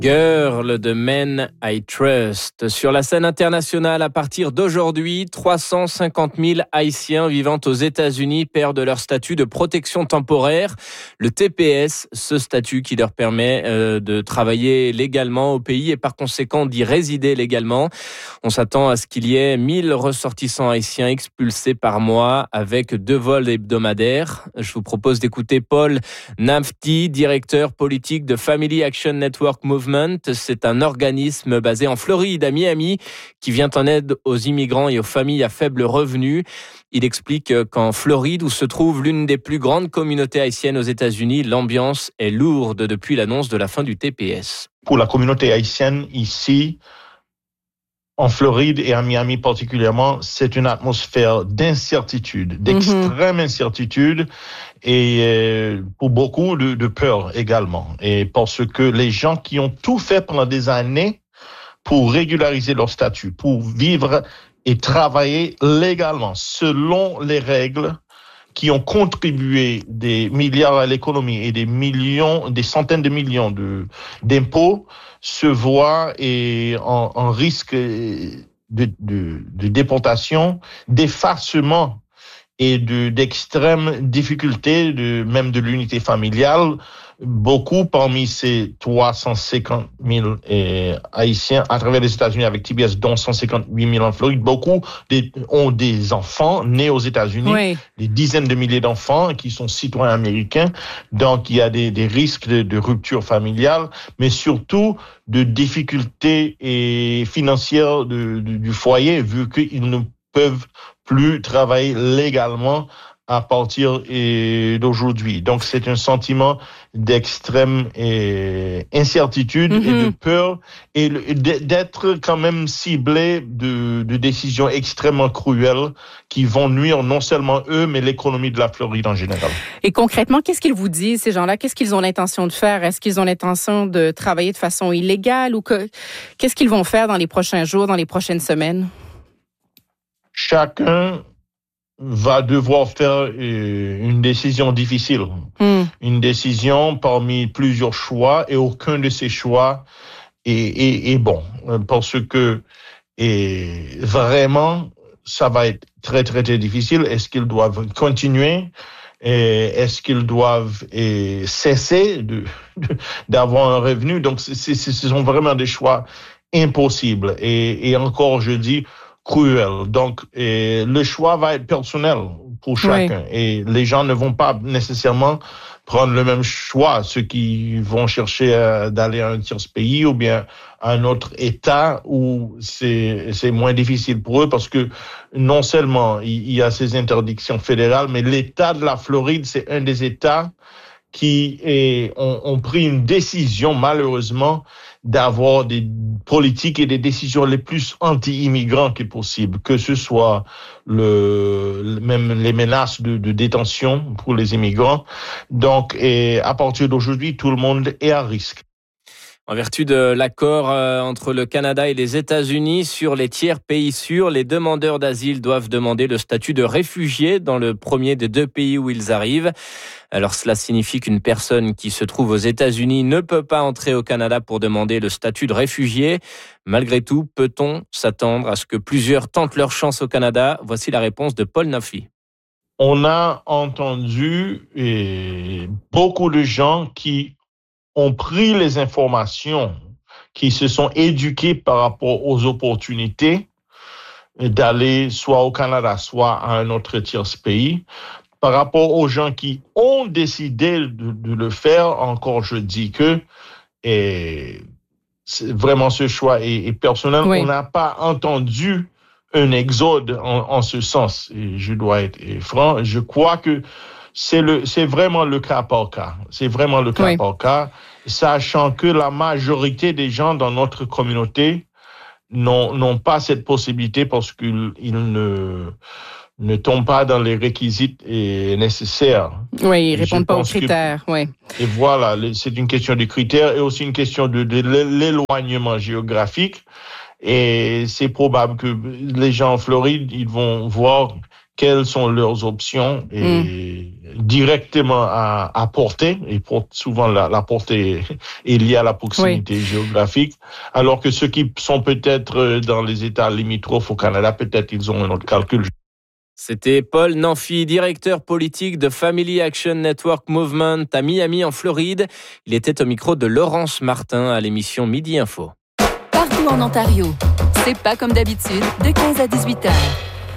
Girl de Men I Trust. Sur la scène internationale, à partir d'aujourd'hui, 350 000 Haïtiens vivant aux États-Unis perdent leur statut de protection temporaire, le TPS, ce statut qui leur permet de travailler légalement au pays et par conséquent d'y résider légalement. On s'attend à ce qu'il y ait 1000 ressortissants haïtiens expulsés par mois avec 2 vols hebdomadaires. Je vous propose d'écouter Paul Nafti, directeur politique de Family Action Network Movement. C'est un organisme basé en Floride, à Miami, qui vient en aide aux immigrants et aux familles à faible revenu. Il explique qu'en Floride, où se trouve l'une des plus grandes communautés haïtiennes aux États-Unis, l'ambiance est lourde depuis l'annonce de la fin du TPS. Pour la communauté haïtienne ici, en Floride et à Miami particulièrement, c'est une atmosphère d'incertitude, d'extrême incertitude et pour beaucoup de peur également. Et parce que les gens qui ont tout fait pendant des années pour régulariser leur statut, pour vivre et travailler légalement selon les règles, qui ont contribué des milliards à l'économie et des centaines de millions d'impôts, se voient en risque de déportation, d'effacement et d'extrêmes difficultés, même de l'unité familiale. Beaucoup parmi ces 350 000 Haïtiens à travers les États-Unis avec TPS, dont 158 000 en Floride, beaucoup ont des enfants nés aux États-Unis, oui. Des dizaines de milliers d'enfants qui sont citoyens américains. Donc, il y a des risques de rupture familiale, mais surtout de difficultés financières du foyer, vu qu'ils ne peuvent plus travailler légalement à partir d'aujourd'hui. Donc, c'est un sentiment d'extrême incertitude et de peur et d'être quand même ciblé de décisions extrêmement cruelles qui vont nuire non seulement eux, mais l'économie de la Floride en général. Et concrètement, qu'est-ce qu'ils vous disent, ces gens-là? Qu'est-ce qu'ils ont l'intention de faire? Est-ce qu'ils ont l'intention de travailler de façon illégale ou qu'est-ce qu'ils vont faire dans les prochains jours, dans les prochaines semaines? Chacun va devoir faire une décision difficile. Une décision parmi plusieurs choix et aucun de ces choix est bon. Parce que vraiment, ça va être très, très, très difficile. Est-ce qu'ils doivent continuer? Est-ce qu'ils doivent cesser d'avoir un revenu? Donc, ce sont vraiment des choix impossibles. Et encore, je dis, cruel. Donc, le choix va être personnel pour chacun. Oui. Et les gens ne vont pas nécessairement prendre le même choix. Ceux qui vont chercher d'aller à un tiers pays ou bien à un autre État où c'est moins difficile pour eux parce que non seulement il y a ces interdictions fédérales, mais l'État de la Floride, c'est un des États qui ont pris une décision, malheureusement, d'avoir des politiques et des décisions les plus anti-immigrants que possible, que ce soit même les menaces de détention pour les immigrants. Donc, à partir d'aujourd'hui, tout le monde est à risque. En vertu de l'accord entre le Canada et les États-Unis sur les tiers pays sûrs, les demandeurs d'asile doivent demander le statut de réfugié dans le premier des 2 pays où ils arrivent. Alors cela signifie qu'une personne qui se trouve aux États-Unis ne peut pas entrer au Canada pour demander le statut de réfugié. Malgré tout, peut-on s'attendre à ce que plusieurs tentent leur chance au Canada? Voici la réponse de Paul Nafti. On a entendu beaucoup de gens qui ont pris les informations, qui se sont éduqués par rapport aux opportunités d'aller soit au Canada, soit à un autre tiers pays. Par rapport aux gens qui ont décidé de le faire, encore je dis que vraiment ce choix est personnel. Oui. On n'a pas entendu un exode en ce sens. Et je dois être franc. Je crois que c'est vraiment le cas par cas. C'est vraiment le cas oui. par cas, sachant que la majorité des gens dans notre communauté n'ont pas cette possibilité parce qu'ils ne tombent pas dans les réquisites nécessaires. Oui, ils répondent pas aux critères. Oui. Et voilà, c'est une question de critères et aussi une question de l'éloignement géographique. Et c'est probable que les gens en Floride, ils vont voir quelles sont leurs options et directement à portée, et souvent la portée est liée à la proximité géographique, alors que ceux qui sont peut-être dans les États limitrophes au Canada, peut-être ils ont un autre calcul. C'était Paul Nanfi, directeur politique de Family Action Network Movement à Miami en Floride. Il était au micro de Laurence Martin à l'émission Midi Info. Partout en Ontario, c'est pas comme d'habitude, de 15 à 18 heures.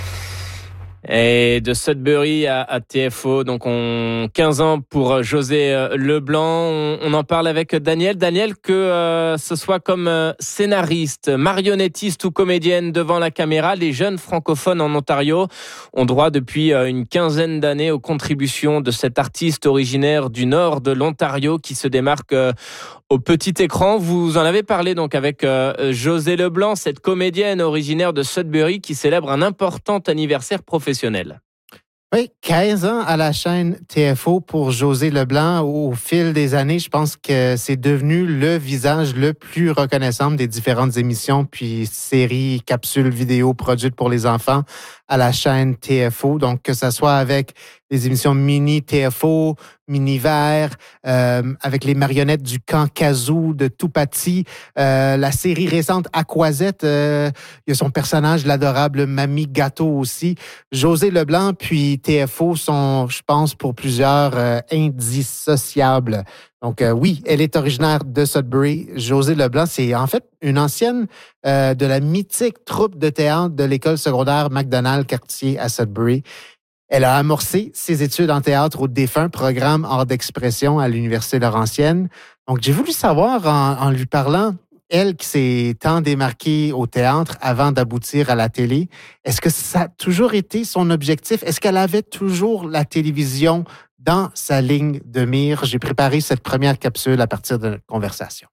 Et de Sudbury à TFO, donc 15 ans pour José Leblanc. On en parle avec Daniel. Daniel, que ce soit comme scénariste, marionnettiste ou comédienne devant la caméra, les jeunes francophones en Ontario ont droit depuis une quinzaine d'années aux contributions de cet artiste originaire du nord de l'Ontario qui se démarque au petit écran. Vous en avez parlé donc avec José Leblanc, cette comédienne originaire de Sudbury qui célèbre un important anniversaire professionnel. Oui, 15 ans à la chaîne TFO pour José Leblanc. Au fil des années, je pense que c'est devenu le visage le plus reconnaissable des différentes émissions puis séries, capsules vidéo produites pour les enfants à la chaîne TFO. Donc, que ce soit avec les émissions Mini TFO, Mini Vert, avec les marionnettes du camp Kazoo de Toupati, la série récente Aquazette, il y a son personnage, l'adorable Mamie Gâteau aussi. José Leblanc puis TFO sont, je pense, pour plusieurs indissociables. Donc oui, elle est originaire de Sudbury. José Leblanc, c'est en fait une ancienne de la mythique troupe de théâtre de l'école secondaire MacDonald-Cartier à Sudbury. Elle a amorcé ses études en théâtre au défunt programme Art d'expression à l'Université Laurentienne. Donc j'ai voulu savoir en lui parlant, elle qui s'est tant démarquée au théâtre avant d'aboutir à la télé, est-ce que ça a toujours été son objectif? Est-ce qu'elle avait toujours la télévision dans sa ligne de mire? J'ai préparé cette première capsule à partir de notre conversation.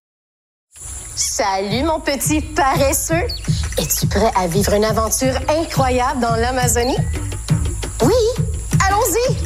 Salut mon petit paresseux! Es-tu prêt à vivre une aventure incroyable dans l'Amazonie? Oui! Allons-y!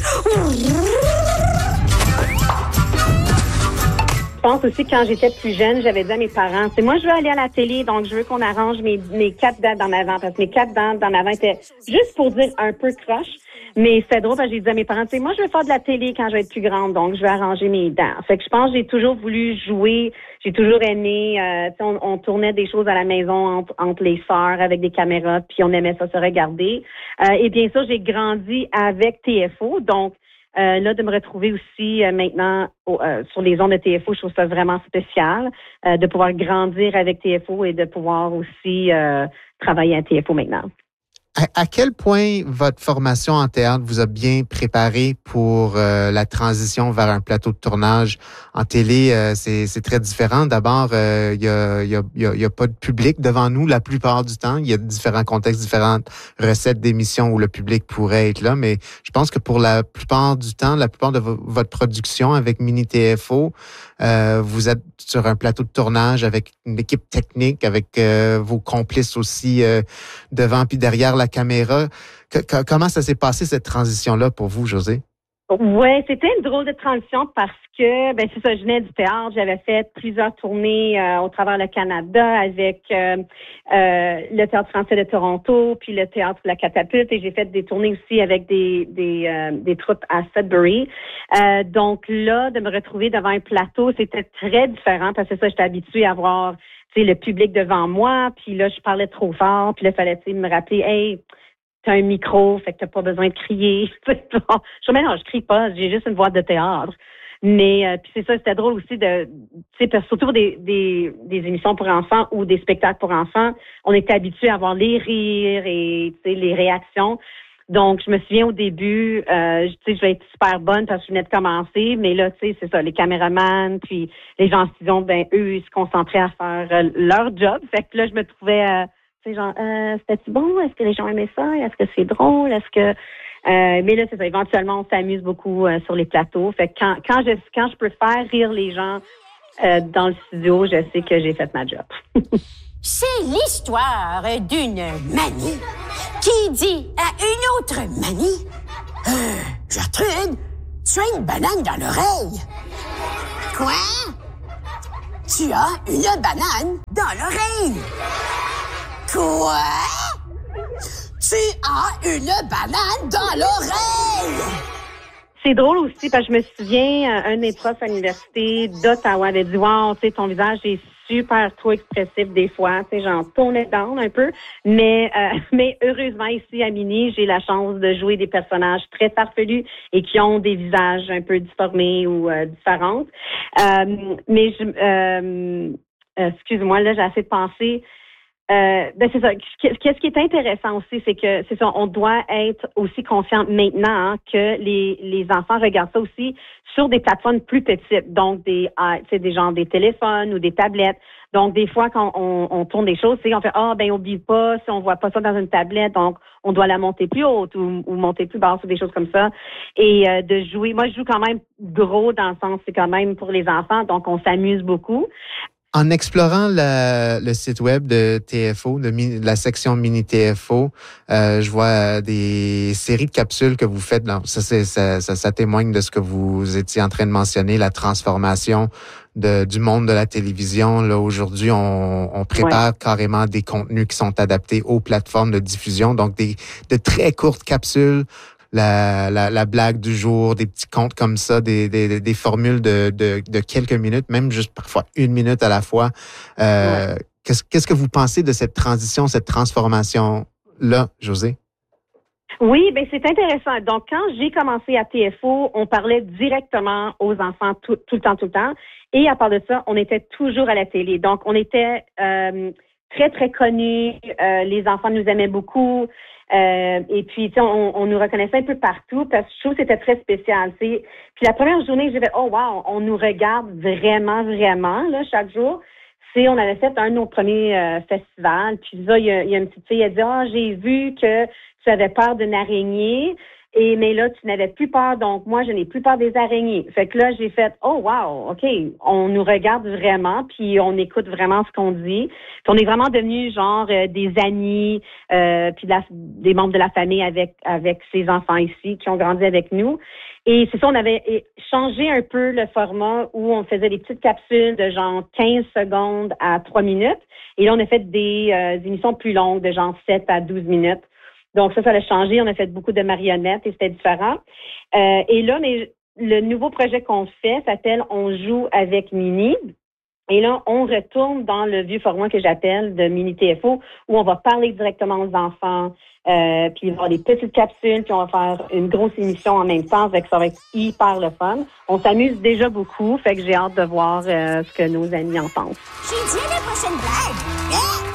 Je pense aussi que quand j'étais plus jeune, j'avais dit à mes parents, c'est moi je veux aller à la télé, donc je veux qu'on arrange mes 4 dents d'en avant, parce que mes 4 dents d'en avant étaient juste pour dire un peu croche. Mais c'était drôle parce que j'ai dit à mes parents, tu sais, moi, je veux faire de la télé quand je vais être plus grande, donc je vais arranger mes dents. Fait que je pense que j'ai toujours voulu jouer, j'ai toujours aimé, on tournait des choses à la maison entre les sœurs avec des caméras, puis on aimait ça se regarder. Et bien sûr, j'ai grandi avec TFO, donc là, de me retrouver aussi maintenant sur les ondes de TFO, je trouve ça vraiment spécial, de pouvoir grandir avec TFO et de pouvoir aussi travailler à TFO maintenant. À quel point votre formation en théâtre vous a bien préparé pour la transition vers un plateau de tournage en télé? C'est très différent. D'abord, il y a pas de public devant nous la plupart du temps. Il y a différents contextes, différentes recettes d'émissions où le public pourrait être là. Mais je pense que pour la plupart du temps, la plupart de votre production avec Mini TFO, vous êtes sur un plateau de tournage avec une équipe technique, avec vos complices aussi devant puis derrière la caméra. Comment ça s'est passé, cette transition-là, pour vous, José? Ouais, c'était une drôle de transition parce que, c'est ça, je venais du théâtre. J'avais fait plusieurs tournées au travers le Canada avec le Théâtre français de Toronto, puis le Théâtre de la Catapulte, et j'ai fait des tournées aussi avec des troupes à Sudbury. Donc là, de me retrouver devant un plateau, c'était très différent parce que ça, j'étais habituée à voir, tu sais, le public devant moi, puis là, je parlais trop fort, puis là, fallait, tu sais, me rappeler, hey, t'as un micro, fait que t'as pas besoin de crier. Je crie pas, j'ai juste une voix de théâtre. Mais puis c'est ça, c'était drôle aussi de, tu sais, surtout pour des émissions pour enfants ou des spectacles pour enfants, on était habitué à avoir les rires et, tu sais, les réactions. Donc, je me souviens au début, tu sais, je vais être super bonne parce que je venais de commencer, mais là, tu sais, c'est ça, les caméramans, puis les gens en studio, eux, ils se concentraient à faire leur job. Fait que là, je me trouvais, tu sais, genre, c'était-tu bon? Est-ce que les gens aimaient ça? Est-ce que c'est drôle? Est-ce que... mais là, c'est ça, éventuellement, on s'amuse beaucoup sur les plateaux. Fait que quand je peux faire rire les gens dans le studio, je sais que j'ai fait ma job. C'est l'histoire d'une manie qui dit à une autre manie, Gertrude, tu as une banane dans l'oreille. Quoi? Tu as une banane dans l'oreille. Quoi? Tu as une banane dans l'oreille. c'est drôle aussi parce que je me souviens, un de mes profs à l'université d'Ottawa avait dit, wow, tu sais, ton visage est super trop expressif des fois, tu sais, j'en tournais down un peu, mais heureusement ici à Mini, j'ai la chance de jouer des personnages très farfelus et qui ont des visages un peu déformés ou différents. Excuse-moi, là, j'ai assez de penser. C'est ça. Qu'est-ce qui est intéressant aussi, c'est ça, on doit être aussi conscient maintenant que les enfants regardent ça aussi sur des plateformes plus petites, donc des téléphones ou des tablettes. Donc des fois quand on tourne des choses, on fait oublie pas si on voit pas ça dans une tablette, donc on doit la monter plus haute ou monter plus basse ou des choses comme ça. Et de jouer, moi je joue quand même gros dans le sens c'est quand même pour les enfants, donc on s'amuse beaucoup. En explorant le site web de TFO, de la section Mini TFO, je vois des séries de capsules que vous faites. Ça témoigne de ce que vous étiez en train de mentionner, la transformation du monde de la télévision. Là, aujourd'hui, on prépare carrément des contenus qui sont adaptés aux plateformes de diffusion, donc de très courtes capsules. La blague du jour, des petits contes comme ça, des formules de quelques minutes, même juste parfois 1 minute à la fois. Qu'est-ce que vous pensez de cette transition, cette transformation-là, Josée? Oui, c'est intéressant. Donc, quand j'ai commencé à TFO, on parlait directement aux enfants tout le temps. Et à part de ça, on était toujours à la télé. Donc, on était très, très connus. Les enfants nous aimaient beaucoup. Et puis, on nous reconnaissait un peu partout parce que je trouve que c'était très spécial. Puis la première journée, j'ai fait, oh wow, on nous regarde vraiment, vraiment, là, chaque jour. On avait fait un de nos premiers festivals. Puis là, il y a une petite fille, elle dit, j'ai vu que tu avais peur d'une araignée. Mais là, tu n'avais plus peur, donc moi, je n'ai plus peur des araignées. Fait que là, j'ai fait, oh wow, OK, on nous regarde vraiment, puis on écoute vraiment ce qu'on dit. Puis on est vraiment devenus genre des amis, puis des membres de la famille avec ces enfants ici qui ont grandi avec nous. Et c'est ça, on avait changé un peu le format où on faisait des petites capsules de genre 15 secondes à 3 minutes. Et là, on a fait des émissions plus longues de genre 7 à 12 minutes. Donc ça a changé. On a fait beaucoup de marionnettes et c'était différent. Et là, mais le nouveau projet qu'on fait s'appelle On joue avec Mini. Et là, on retourne dans le vieux format que j'appelle de Mini TFO, où on va parler directement aux enfants, puis il va y avoir des petites capsules, puis on va faire une grosse émission en même temps, fait que ça va être hyper le fun. On s'amuse déjà beaucoup, fait que j'ai hâte de voir ce que nos amis en pensent. J'ai dit la prochaine blague!